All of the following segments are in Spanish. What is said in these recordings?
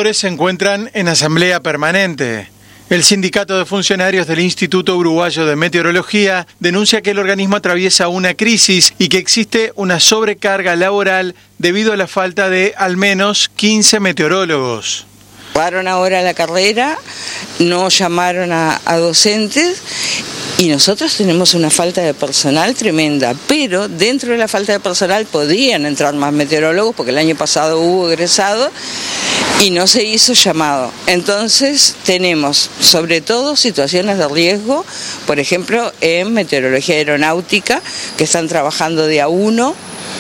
trabajadores se encuentran en asamblea permanente. El Sindicato de Funcionarios del Instituto Uruguayo de Meteorología denuncia que el organismo atraviesa una crisis y que existe una sobrecarga laboral debido a la falta de al menos 15 meteorólogos. Pararon ahora la carrera, no llamaron a docentes y nosotros tenemos una falta de personal tremenda, pero dentro de la falta de personal podían entrar más meteorólogos porque el año pasado hubo egresado y no se hizo llamado. Entonces tenemos sobre todo situaciones de riesgo, por ejemplo en meteorología aeronáutica, que están trabajando de a un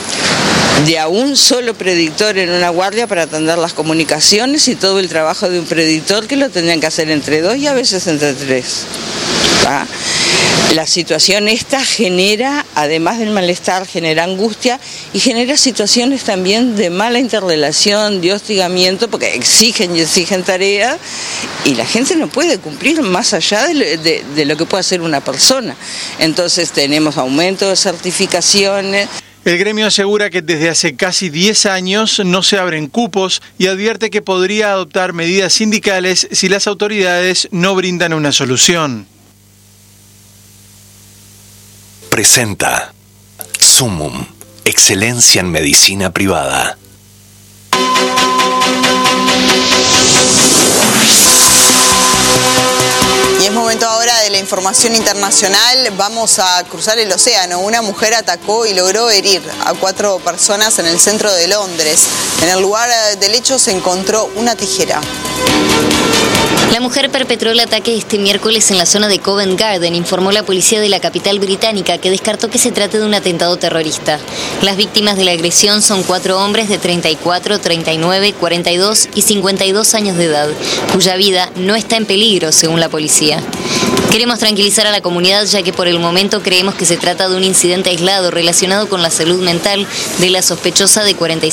solo predictor en una guardia para atender las comunicaciones y todo el trabajo de un predictor que lo tendrían que hacer entre 2 y a veces entre 3. ¿Va? La situación esta genera, además del malestar, genera angustia y genera situaciones también de mala interrelación, de hostigamiento, porque exigen tareas y la gente no puede cumplir más allá de lo que puede hacer una persona. Entonces tenemos aumento de certificaciones. El gremio asegura que desde hace casi 10 años no se abren cupos y advierte que podría adoptar medidas sindicales si las autoridades no brindan una solución. Presenta Sumum, excelencia en medicina privada. Y es momento ahora de la información internacional. Vamos a cruzar el océano. Una mujer atacó y logró herir a 4 personas en el centro de Londres. En el lugar del hecho se encontró una tijera. La mujer perpetró el ataque este miércoles en la zona de Covent Garden, informó la policía de la capital británica, que descartó que se trate de un atentado terrorista. Las víctimas de la agresión son 4 hombres de 34, 39, 42 y 52 años de edad, cuya vida no está en peligro, según la policía. Queremos tranquilizar a la comunidad, ya que por el momento creemos que se trata de un incidente aislado relacionado con la salud mental de la sospechosa de 45